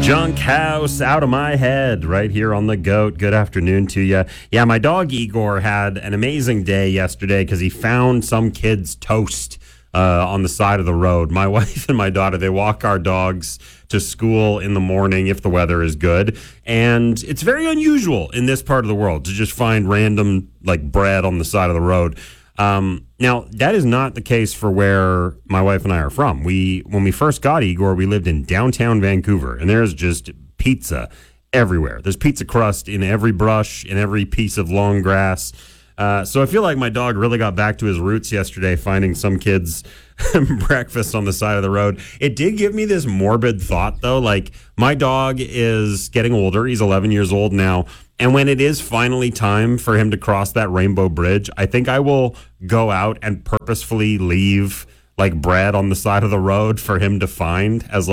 Junk House, Out of My Head, right here on The GOAT. Good afternoon to you. Yeah, my dog Igor had an amazing day yesterday because he found some kid's toast on the side of the road. My wife and my daughter, they walk our dogs to school in the morning if the weather is good. And it's very unusual in this part of the world to just find random, like, bread on the side of the road. Now, that is not the case for where my wife and I are from. When we first got Igor, we lived in downtown Vancouver, and there's just pizza everywhere. There's pizza crust in every brush, in every piece of long grass. So I feel like my dog really got back to his roots yesterday, finding some kid's breakfast on the side of the road. It did give me this morbid thought, though. Like, my dog is getting older. He's 11 years old now. And when it is finally time for him to cross that rainbow bridge, I think I will go out and purposefully leave, like, bread on the side of the road for him to find as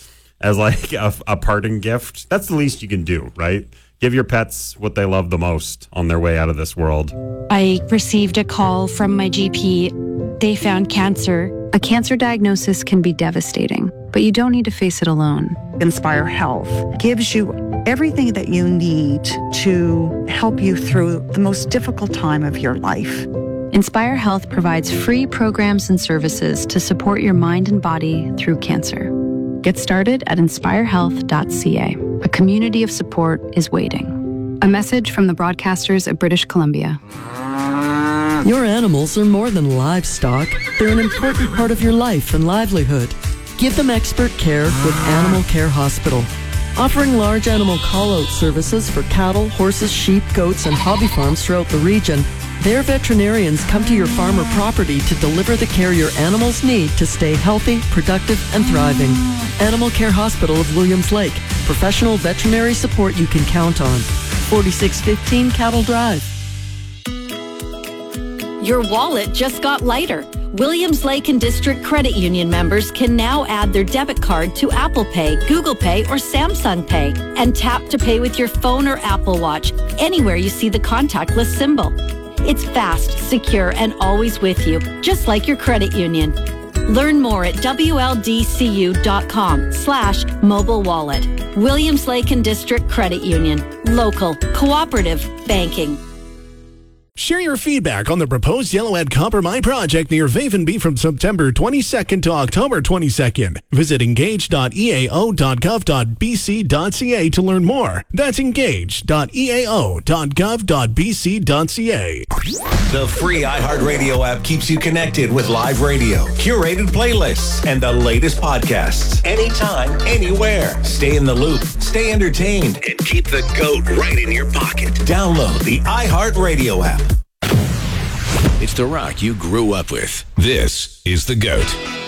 a parting gift. That's the least you can do, right? Give your pets what they love the most on their way out of this world. I received a call from my GP. They found cancer. A cancer diagnosis can be devastating, but you don't need to face it alone. Inspire Health gives you everything that you need to help you through the most difficult time of your life. Inspire Health provides free programs and services to support your mind and body through cancer. Get started at inspirehealth.ca. A community of support is waiting. A message from the broadcasters of British Columbia. Your animals are more than livestock. They're an important part of your life and livelihood. Give them expert care with Animal Care Hospital. Offering large animal call-out services for cattle, horses, sheep, goats, and hobby farms throughout the region, their veterinarians come to your farm or property to deliver the care your animals need to stay healthy, productive, and thriving. Animal Care Hospital of Williams Lake. Professional veterinary support you can count on. 4615 Cattle Drive. Your wallet just got lighter. Williams Lake and District Credit Union members can now add their debit card to Apple Pay, Google Pay, or Samsung Pay and tap to pay with your phone or Apple Watch anywhere you see the contactless symbol. It's fast, secure, and always with you, just like your credit union. Learn more at wldcu.com/mobile wallet. Williams Lake and District Credit Union. Local, cooperative banking. Share your feedback on the proposed Yellowhead Copper Mine project near Vavenby from September 22nd to October 22nd. Visit engage.eao.gov.bc.ca to learn more. That's engage.eao.gov.bc.ca. The free iHeartRadio app keeps you connected with live radio, curated playlists, and the latest podcasts. Anytime, anywhere. Stay in the loop, stay entertained, and keep the GOAT right in your pocket. Download the iHeartRadio app. It's the rock you grew up with. This is The GOAT.